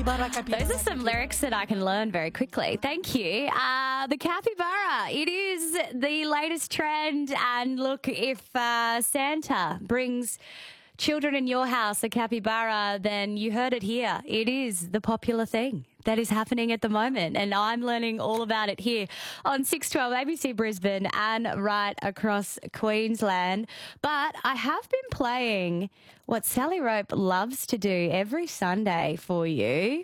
Those are some lyrics that I can learn very quickly. Thank you. The capybara. It is the latest trend. And look, if Santa brings children in your house a capybara, then you heard it here. It is the popular thing that is happening at the moment, and I'm learning all about it here on 612 ABC Brisbane and right across Queensland. But I have been playing what Sally Rope loves to do every Sunday for you.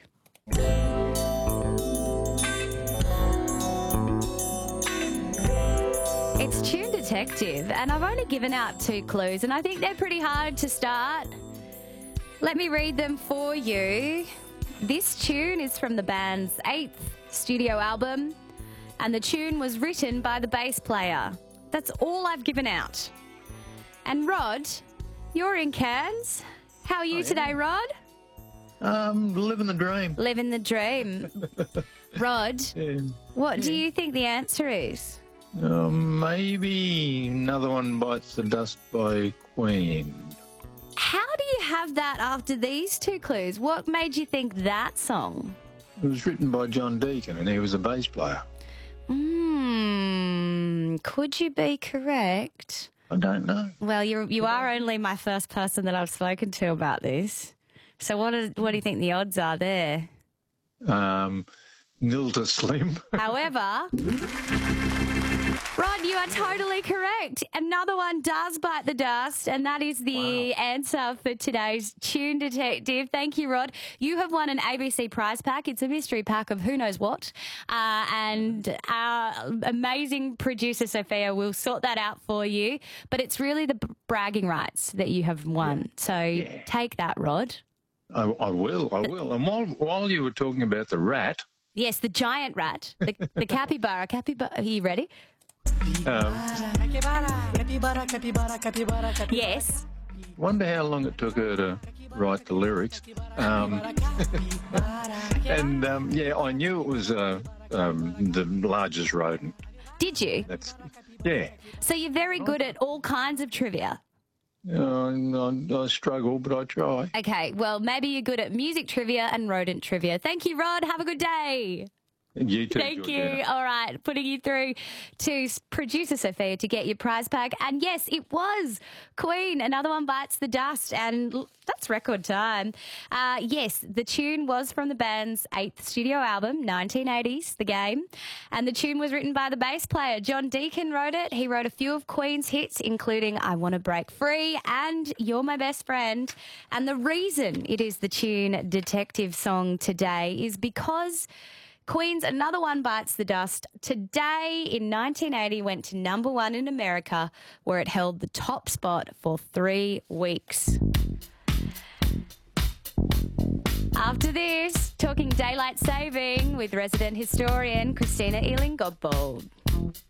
It's Tune Detective, and I've only given out 2 clues, and I think they're pretty hard to start. Let me read them for you. This tune is from the band's 8th studio album, and the tune was written by the bass player. That's all I've given out. And Rod, you're in Cairns. How are you today, Rod? Living the dream. Living the dream. Rod, what do you think the answer is? Maybe Another One Bites the Dust by Queen. How do you have that after these 2 clues? What made you think that song? It was written by John Deacon, and he was a bass player. Could you be correct? I don't know. Well, you are only my first person that I've spoken to about this. So what do you think the odds are there? 0 to slim. However, Rod, you are totally correct. Another One does bite the dust, and that is the answer for today's Tune Detective. Thank you, Rod. You have won an ABC prize pack. It's a mystery pack of who knows what. And our amazing producer, Sophia, will sort that out for you. But it's really the bragging rights that you have won. So take that, Rod. I will. And while you were talking about the rat... Yes, the giant rat, the capybara. Are you ready? Yes. Wonder how long it took her to write the lyrics. I knew it was the largest rodent. Did you? Yeah. So you're very good at all kinds of trivia. I struggle, but I try. Okay, well, maybe you're good at music trivia and rodent trivia. Thank you, Rod. Have a good day. You too. Thank you. All right, putting you through to producer Sophia to get your prize pack. And yes, it was Queen, Another One Bites the Dust, and that's record time. Yes, the tune was from the band's 8th studio album, 1980s, The Game, and the tune was written by the bass player. John Deacon wrote it. He wrote a few of Queen's hits, including I Want to Break Free and You're My Best Friend. And the reason it is the Tune Detective song today is because Queen's Another One Bites the Dust today in 1980 went to #1 in America, where it held the top spot for 3 weeks. After this, talking daylight saving with resident historian Christina Ealing-Godbold.